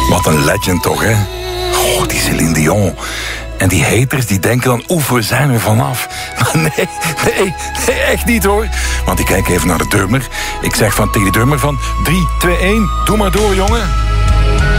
Wat een legend toch, hè? Oh, die Céline Dion. En die haters die denken dan, we zijn er vanaf. Maar nee, echt niet hoor. Want ik kijk even naar de drummer. Ik zeg tegen de drummer van 3, 2, 1, doe maar door jongen.